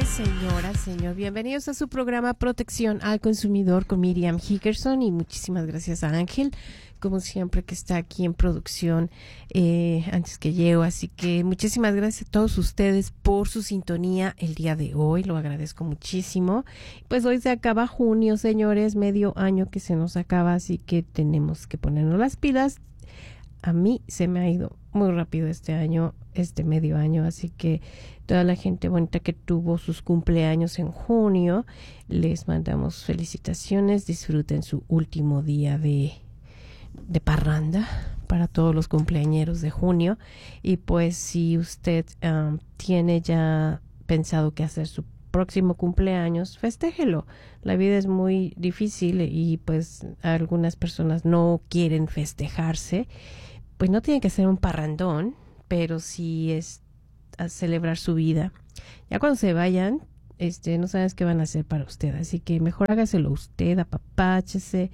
Señora, señor, bienvenidos a su programa Protección al Consumidor con Miriam Hickerson y muchísimas gracias a Ángel, como siempre, que está aquí en producción antes que llego. Así que muchísimas gracias a todos ustedes por su sintonía el día de hoy, lo agradezco muchísimo. Pues hoy se acaba junio, señores, medio año que se nos acaba, así que tenemos que ponernos las pilas. A mí se me ha ido muy rápido este año, este medio año, así que toda la gente bonita que tuvo sus cumpleaños en junio, les mandamos felicitaciones, disfruten su último día de parranda para todos los cumpleañeros de junio. Y pues si usted tiene ya pensado qué hacer su próximo cumpleaños, festéjelo. La vida es muy difícil y pues algunas personas no quieren festejarse. Pues no tiene que ser un parrandón, pero sí es a celebrar su vida. Ya cuando se vayan, no sabes qué van a hacer para usted, así que mejor hágaselo usted, apapáchese,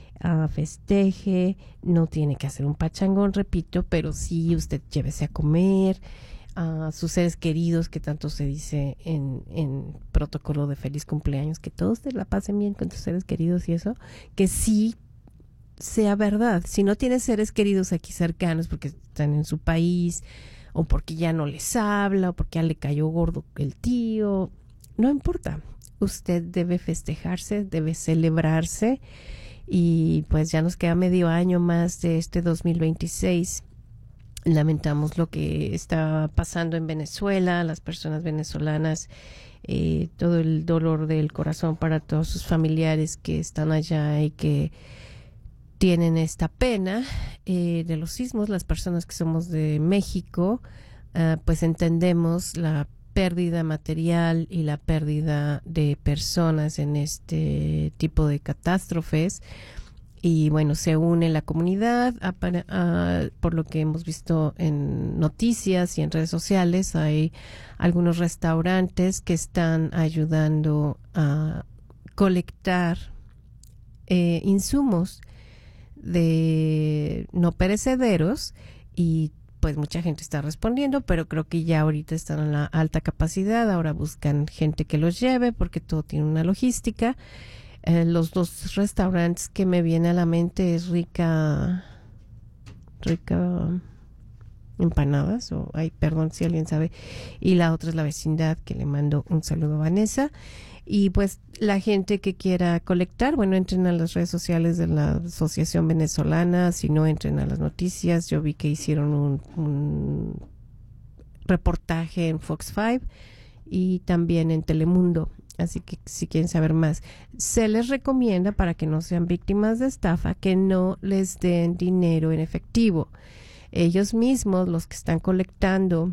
festeje. No tiene que hacer un pachangón, repito, pero sí usted llévese a comer a sus seres queridos, que tanto se dice en protocolo de feliz cumpleaños, que todos te la pasen bien con tus seres queridos y eso, que sí sea verdad. Si no tiene seres queridos aquí cercanos porque están en su país o porque ya no les habla o porque ya le cayó gordo el tío, no importa. Usted debe festejarse, debe celebrarse y pues ya nos queda medio año más de este 2026. Lamentamos lo que está pasando en Venezuela, las personas venezolanas, todo el dolor del corazón para todos sus familiares que están allá y que tienen esta pena de los sismos. Las personas que somos de México, pues entendemos la pérdida material y la pérdida de personas en este tipo de catástrofes. Y bueno, se une la comunidad, por lo que hemos visto en noticias y en redes sociales. Hay algunos restaurantes que están ayudando a colectar insumos de no perecederos y pues mucha gente está respondiendo, pero creo que ya ahorita están en la alta capacidad. Ahora buscan gente que los lleve porque todo tiene una logística. Los dos restaurantes que me viene a la mente es Rica Empanadas, o ay, perdón si alguien sabe, y la otra es La Vecindad, que le mando un saludo a Vanessa. Y pues la gente que quiera colectar, bueno, entren a las redes sociales de la Asociación Venezolana, si no, entren a las noticias. Yo vi que hicieron un reportaje en Fox 5 y también en Telemundo. Así que si quieren saber más, se les recomienda, para que no sean víctimas de estafa, que no les den dinero en efectivo. Ellos mismos, los que están colectando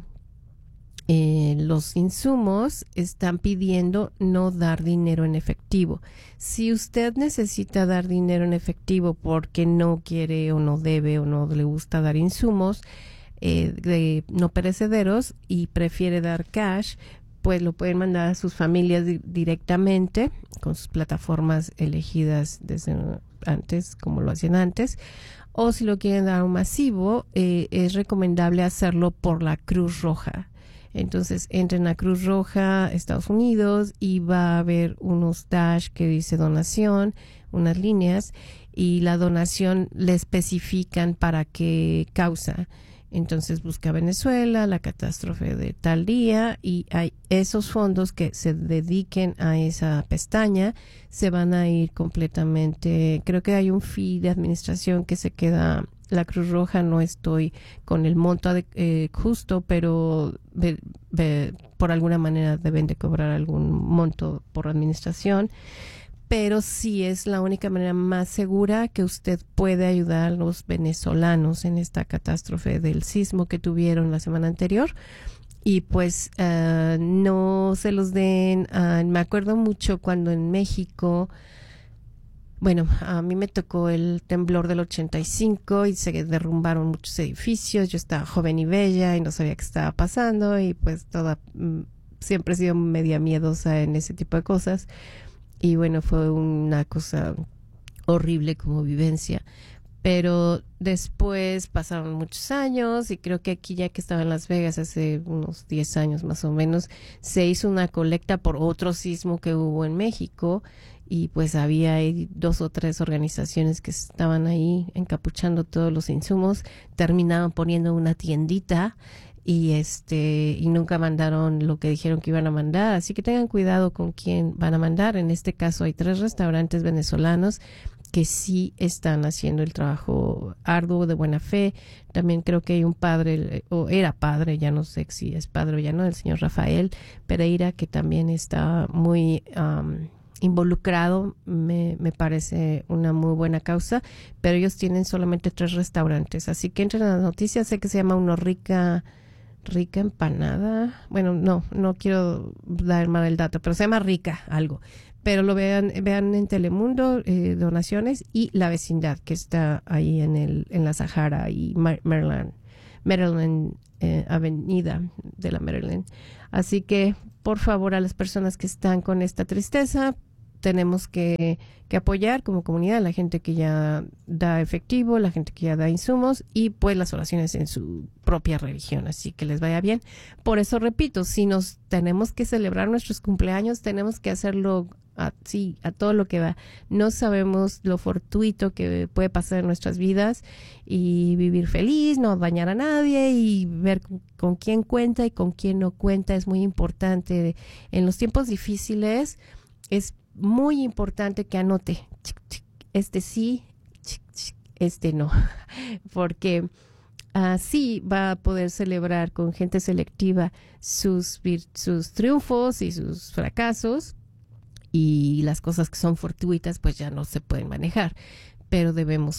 los insumos, están pidiendo no dar dinero en efectivo. Si usted necesita dar dinero en efectivo porque no quiere o no debe o no le gusta dar insumos de no perecederos y prefiere dar cash, pues lo pueden mandar a sus familias directamente con sus plataformas elegidas desde antes, como lo hacían antes. O si lo quieren dar un masivo, es recomendable hacerlo por la Cruz Roja. Entonces entren a Cruz Roja Estados Unidos y va a haber unos dash que dice donación, unas líneas, y la donación le especifican para qué causa. Entonces busca Venezuela, la catástrofe de tal día, y hay esos fondos que se dediquen a esa pestaña, se van a ir completamente. Creo que hay un fee de administración que se queda la Cruz Roja. No estoy con el monto justo, pero por alguna manera deben de cobrar algún monto por administración. Pero sí es la única manera más segura que usted puede ayudar a los venezolanos en esta catástrofe del sismo que tuvieron la semana anterior. Y pues no se los den. Me acuerdo mucho cuando en México, bueno, a mí me tocó el temblor del 85 y se derrumbaron muchos edificios. Yo estaba joven y bella y no sabía qué estaba pasando, y pues siempre he sido media miedosa en ese tipo de cosas. Y bueno, fue una cosa horrible como vivencia. pero después pasaron muchos años y creo que aquí, ya que estaba en Las Vegas hace unos 10 años más o menos, se hizo una colecta por otro sismo que hubo en México, y pues había ahí 2 o 3 organizaciones que estaban ahí encapuchando todos los insumos, terminaban poniendo una tiendita y nunca mandaron lo que dijeron que iban a mandar, así que tengan cuidado con quién van a mandar. En este caso hay 3 restaurantes venezolanos que sí están haciendo el trabajo arduo, de buena fe. También creo que hay un padre, o era padre, ya no sé si es padre o ya no, el señor Rafael Pereira, que también está muy involucrado. Me parece una muy buena causa, pero ellos tienen solamente 3 restaurantes, así que entren a las noticias. Sé que se llama uno Rica Empanada, bueno, no quiero dar mal el dato, pero se llama Rica algo, pero lo vean en Telemundo, donaciones, y La Vecindad, que está ahí en la Sahara y Maryland, Avenida de la Maryland. Así que, por favor, a las personas que están con esta tristeza, tenemos que apoyar como comunidad a la gente que ya da efectivo, la gente que ya da insumos, y pues las oraciones en su propia religión. Así que les vaya bien. Por eso repito, si nos tenemos que celebrar nuestros cumpleaños, tenemos que hacerlo así, a todo lo que da. No sabemos lo fortuito que puede pasar en nuestras vidas, y vivir feliz, no dañar a nadie, y ver con quién cuenta y con quién no cuenta es muy importante. En los tiempos difíciles es muy importante que anote, este sí, este no, porque así va a poder celebrar con gente selectiva sus triunfos y sus fracasos, y las cosas que son fortuitas pues ya no se pueden manejar, pero debemos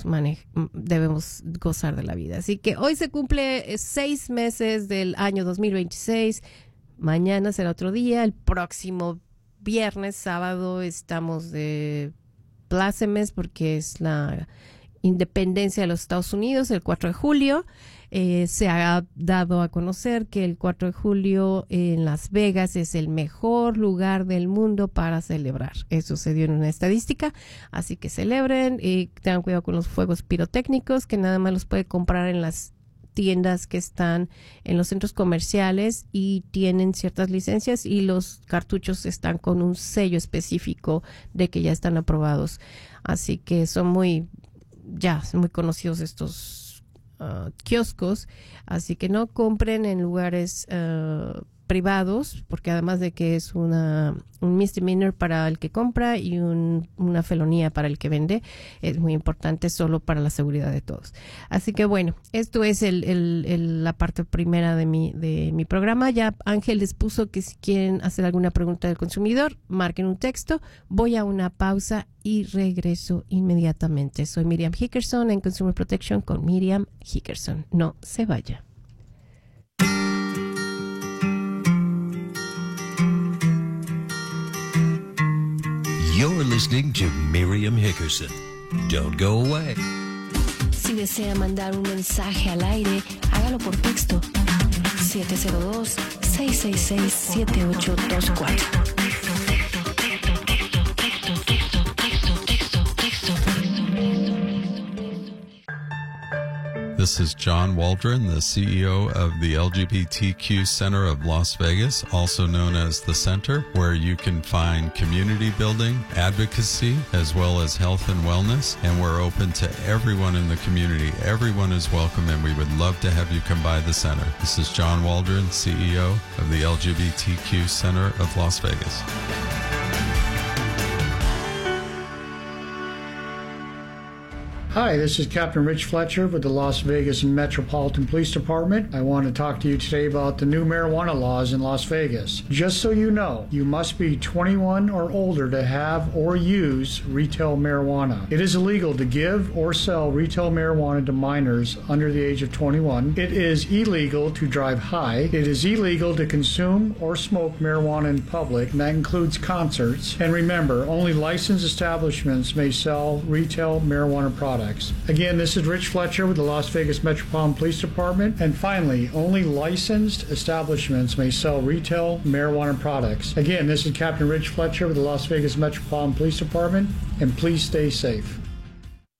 gozar de la vida. Así que hoy se cumple 6 meses del año 2026, mañana será otro día, el próximo viernes, sábado estamos de plácemes porque es la independencia de los Estados Unidos, el 4 de julio. Se ha dado a conocer que el 4 de julio en Las Vegas es el mejor lugar del mundo para celebrar. Eso se dio en una estadística, así que celebren y tengan cuidado con los fuegos pirotécnicos, que nada más los puede comprar en las tiendas que están en los centros comerciales y tienen ciertas licencias, y los cartuchos están con un sello específico de que ya están aprobados. Así que son muy conocidos estos kioscos, así que no compren en lugares privados, porque además de que es un misdemeanor para el que compra y una felonía para el que vende, es muy importante, solo para la seguridad de todos. Así que bueno, esto es la parte primera de mi programa. Ya Ángel les puso que si quieren hacer alguna pregunta del consumidor, marquen un texto. Voy a una pausa y regreso inmediatamente. Soy Miriam Hickerson en Consumer Protection con Miriam Hickerson. No se vaya. You're listening to Miriam Hickerson. Don't go away. Si desea mandar un mensaje al aire, hágalo por texto. 702-666-7824. This is John Waldron, the CEO of the LGBTQ Center of Las Vegas, also known as The Center, where you can find community building, advocacy, as well as health and wellness. And we're open to everyone in the community. Everyone is welcome, and we would love to have you come by the center. This is John Waldron, CEO of the LGBTQ Center of Las Vegas. Hi, this is Captain Rich Fletcher with the Las Vegas Metropolitan Police Department. I want to talk to you today about the new marijuana laws in Las Vegas. Just so you know, you must be 21 or older to have or use retail marijuana. It is illegal to give or sell retail marijuana to minors under the age of 21. It is illegal to drive high. It is illegal to consume or smoke marijuana in public, and that includes concerts. And remember, only licensed establishments may sell retail marijuana products. Again, this is Rich Fletcher with the Las Vegas Metropolitan Police Department. And finally, only licensed establishments may sell retail marijuana products. Again, this is Captain Rich Fletcher with the Las Vegas Metropolitan Police Department, and please stay safe.